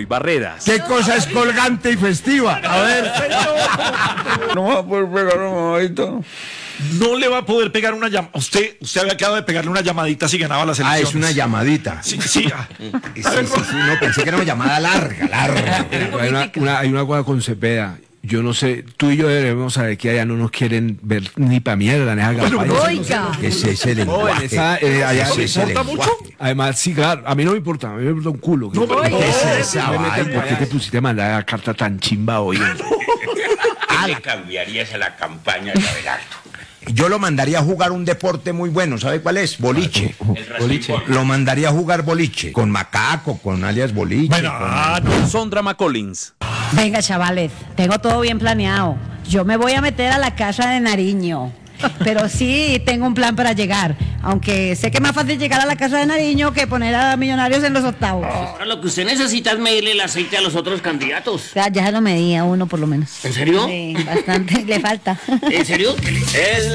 Barreras. ¿Qué cosa es colgante y festiva? A ver. No va a poder pegar un mamadito. No le va a poder pegar una llamada. Usted había quedado de pegarle una llamadita si ganaba las elecciones. Es una llamadita. Sí. Sí, no, pensé que era una llamada larga. Hay una cosa con Cepeda. Yo no sé, tú y yo debemos saber que allá no nos quieren ver ni pa' mierda en esa campaña. Oiga. ¿Qué es ese lenguaje? Allá ¿Qué es ese ¿importa lenguaje? Además, sí, claro, a mí no me importa, a mí me importa un culo. No, pero ¿Qué es esa ¿Por vaina? qué te pusiste a mandar la carta tan chimba hoy? ¿Qué le cambiarías a la campaña de Abelardo? Yo lo mandaría a jugar un deporte muy bueno, ¿sabe cuál es? Boliche. Lo mandaría a jugar boliche, con Macaco, con alias Boliche. Bueno, Sondra Collins. Venga, chavales, tengo todo bien planeado. Yo me voy a meter a la casa de Nariño. Pero sí tengo un plan para llegar. Aunque sé que es más fácil llegar a la casa de Nariño que poner a Millonarios en los octavos. Ahora lo que usted necesita es medirle el aceite a los otros candidatos. O sea, ya se lo medía uno por lo menos. ¿En serio? Sí, bastante, le falta. ¿En serio? Es